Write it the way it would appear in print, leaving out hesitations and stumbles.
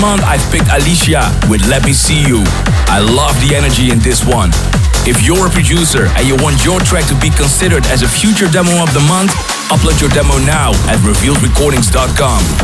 month, I've picked Alicia with Let Me See You. I love the energy in this one. If you're a producer and you want your track to be considered as a future demo of the month, upload your demo now at revealedrecordings.com.